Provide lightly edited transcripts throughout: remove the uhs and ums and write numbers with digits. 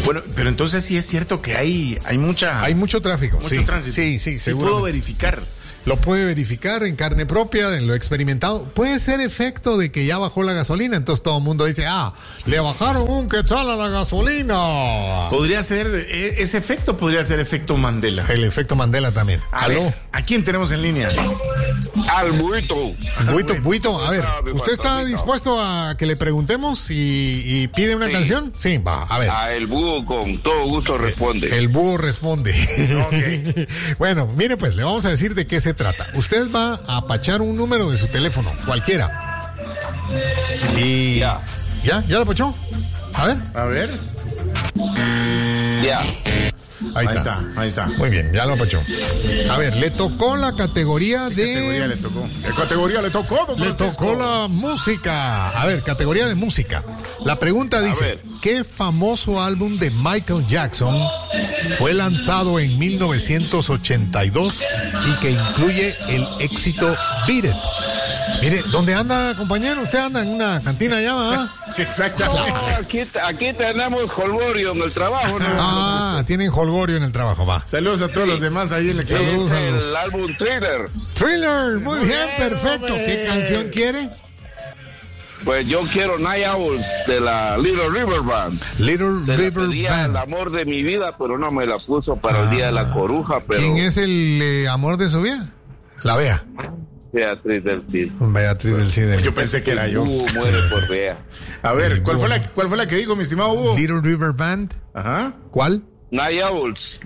Bueno, pero entonces sí es cierto que hay mucho tráfico. Mucho tránsito. Sí, seguro. Puedo verificar. Lo puede verificar en carne propia, en lo experimentado. Puede ser efecto de que ya bajó la gasolina, entonces todo el mundo dice, le bajaron un quetzal a la gasolina. Podría ser, ese efecto podría ser efecto Mandela. El efecto Mandela también. ¿Aló? ¿A quién tenemos en línea? Al Buito. Buito, a ver, ¿usted está dispuesto a que le preguntemos y pide una canción? Sí, va, a ver. El búho con todo gusto responde. El búho responde. Okay. Bueno, mire pues, le vamos a decir de qué se trata. Usted va a apachar un número de su teléfono, cualquiera. Y... ¿Ya lo apachó? A ver. Ya. Ahí está. Muy bien, ya lo apachó. A ver, le tocó la categoría de... ¿Qué categoría le tocó? ¿Qué categoría le tocó, don Francisco? Le tocó la música. A ver, categoría de música. La pregunta dice, ¿qué famoso álbum de Michael Jackson fue lanzado en 1982 y que incluye el éxito Beat It? Mire, ¿dónde anda, compañero? Usted anda en una cantina allá, ¿verdad? Exactamente. No, aquí tenemos holgorio en el trabajo, ¿no? Tienen holgorio en el trabajo, va. Saludos a todos los demás ahí en el Saludos a los... El álbum Thriller, muy bien, perfecto. ¿Qué canción quiere? Pues yo quiero Night Owls de la Little River Band. El amor de mi vida, pero no me la puso para el día de la coruja. Pero... ¿Quién es el amor de su vida? La Bea. Beatriz del Cid. Beatriz del Cid. Yo pensé que era yo. Hugo muere por Bea. A ver, ¿cuál fue la que dijo, mi estimado Hugo? Little River Band. Ajá. ¿Cuál? Night Owls.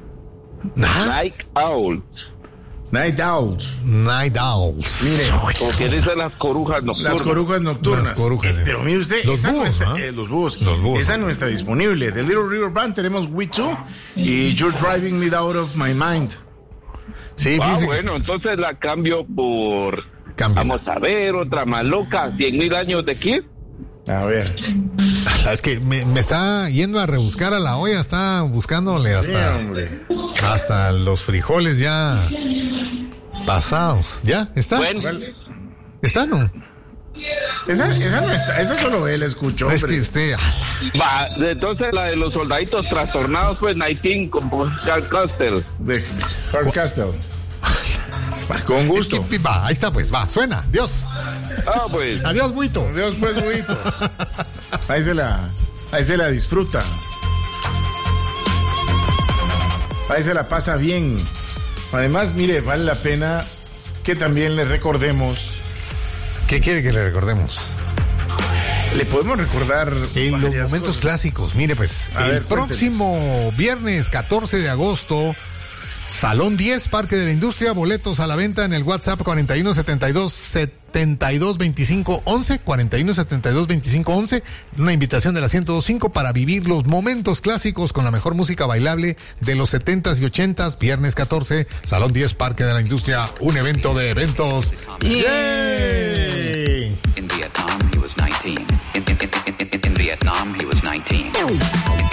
Night Owls. Night Owls. Mire, como que dicen las corujas nocturnas. Las corujas nocturnas. Pero mire usted, los búhos, los búhos. Esa no está disponible. De Little River Band tenemos We Too y You're Driving Me Out of My Mind. Sí, bueno, entonces la cambio por... Vamos a ver, otra más loca. 100,000 años de Kid. A ver. Es que me está yendo a rebuscar a la olla, está buscándole hasta los frijoles ya pasados. ¿Ya? ¿Está? Bueno. ¿Está no? Esa no está, esa solo él escuchó. Es que usted... Va, entonces la de los soldaditos trastornados fue 19 con Carl Castle. De Carl Castle. Con gusto. Va, ahí está pues, va, suena, Dios. Pues. Adiós, Buito. Adiós, pues, Buito. Ahí se la disfruta. Ahí se la pasa bien. Además, mire, vale la pena que también le recordemos. ¿Qué quiere que le recordemos? Le podemos recordar en los momentos clásicos. Mire pues, próximo viernes 14 de agosto, Salón 10, Parque de la Industria, boletos a la venta en el WhatsApp 4172-722511, 4172-2511, una invitación de la 102.5 para vivir los momentos clásicos con la mejor música bailable de los 70s y 80s, viernes 14, Salón 10, Parque de la Industria, un evento de eventos. ¡Yay! In Vietnam, he was 19. In Vietnam, he was